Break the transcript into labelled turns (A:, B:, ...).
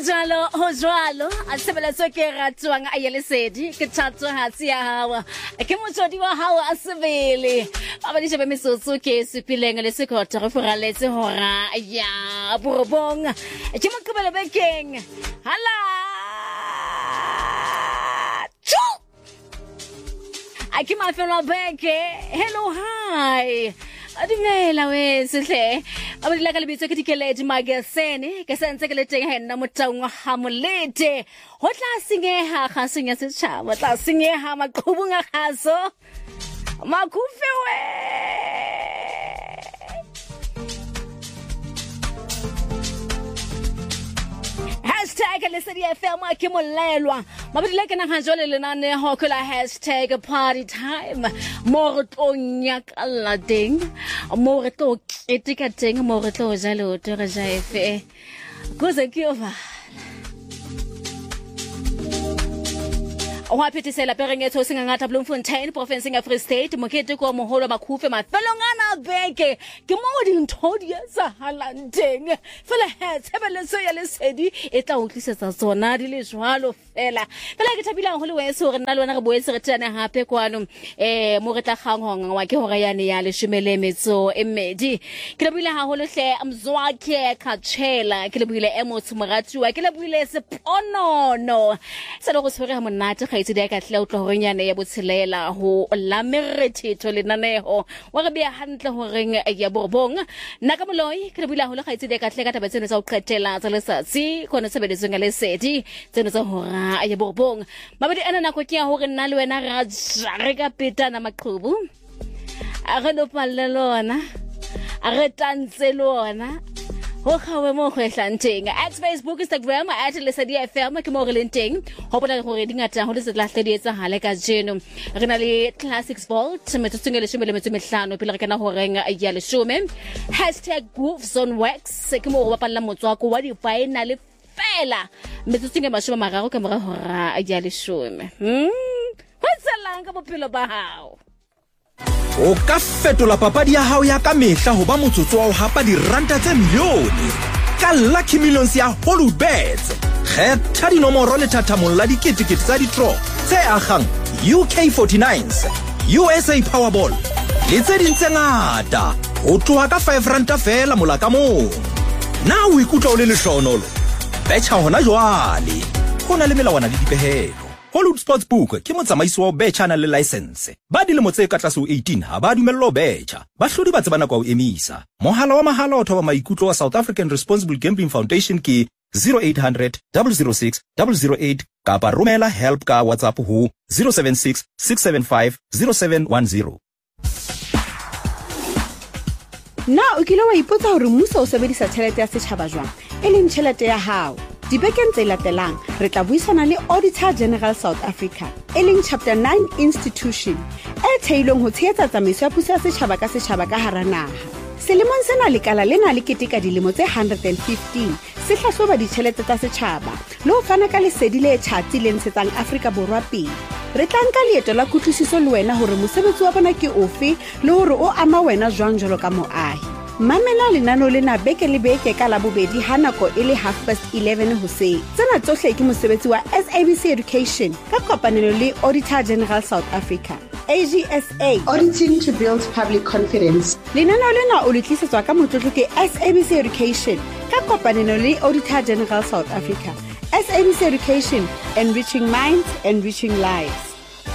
A: Hojwalo, a sebeletso ke ratwang a Lesedi, ke thato hatsi ya hawa. Ke motsodi wa hawa a sebele. Ba di shebe mesotso ke sepileng le sekota re foraletse hora ya borobong. Ke mokobele bekeng. Hala! Chu! Aki mafelo beke. Hello, hi. Adimela we sehle abadila ka lebitso ke dikeledi magazine ke sentse ke le teng henna motaung wa Hamolete ho tla singeha kgasong ya setjhaba tla singeha maqhubung a kgaso makufe we #Lesedi FM ke molelwa mabedile ke na ga jole lenane ho kula #party time mo re tlo nyakalla teng mo re tlo ketika teng mo re tlo ja le o tere ja efe kuze ke over o hapetisela perengetho singangata Bloemfontein province ya Free State mokete ko moholo makufe mafelongana beke ke mo dintho di sa halandeng fela tshebeletso ya Lesedi e tla utlisetsa tsona di le jwalo fela ke thabila go le weso re nna le wena re boetse re tsene hape kwano mo re tla gangonga wa ke hore yane ya le shumele metso emedi ke le buile ha go le hle Mzwakhe Khatshela ke le buile emotho morati wa ke le buile seponono se le go tshwere ha monate itse ka tle o tlohoronyane ya botshelela ho la merethetho lenaneho wa re bea hantle ho reng ya borbong na ka moloi ke re bula ho le gaitse ka tle ka tabatseno tsa o qetela tsa lesatsi kone sebedisong ya Lesedi tseno tsa hora ya borbong mabedi ana nako ke ya hore nna le wena re ka petana maqhubu a re no pallelona a re tantse lona ho khawe mo khwehlanteng at Facebook Instagram at Lesedi FM ke mo re lenteng ho bona gore dingata ho le setla hledietsa hale ka jeno re na le Classics Vault metsotso le 15 pele re kana ho renga ya lesome #GoofZoneWax ke mo go bapalla motswako wa di final fela metsotso le 30 ka mora hora ya lesome wetsalang ka bophelo ba hao
B: o ka fetola papadi ya hao ya ka mehla ho ba motsotso wa ho hapa diranta tse milione ka Lucky Millions ya Hollywoodbets kgetha dinomoro le thathamong la diketekete tsa di-draw tse agang UK49s USA Powerball le tse ding tse ngata ho tloha ka 5 ranta fela mola ka mong na o ikutlwa o le lehlohonolo betcha hona jwale ho na le melawana le dipehelo Hollywood Sportsbook ke motsamaisi wa betcha na le license ba dilemo tse ka tlase ho 18 ha ba dumello betcha ba hlodi ba tsebana kwa o emisa mohala wa mahala o thoba maikutlo wa South African Responsible Gambling Foundation ke 0800 006 008 kapa romela help ka WhatsApp ho 076 675 0710
C: Na o kile wa ipotsa hore mmuso o sebedisa tšhelete ya setjhaba jwang e leng tšhelete ya hao dibekeng tse latelang re tla buisana le Auditor General South Africa e leng Chapter 9 institution e theilweng ho tshehetsa tsamaiso ya puso ya setjhaba ka hara naha selemong sena lekala lena le keteka dilemo tse 115 se hlahloba ditjhelete tsa setjhaba le ho fana ka lesedi le tjhatsi le ntshetsang Afrika Borwa pele re tla nka leeto la kutlwisiso le wena hore mosebetsi wa bona ke ofe le hore o ama wena jwang jwalo ka moahi mamela lenano lena beke le beke ka la bobedi ha nako e le 11:30 hoseng tsena tsohle ke mosebetsi wa SABC Education ka kopanelo le Auditor General South Africa AGSA
D: Auditing to build public confidence.
C: lenano lena o le tlisetswa ka motlotlo ke SABC Education ka kopanelo le Auditor General South Africa SABC Education, enriching minds, enriching lives.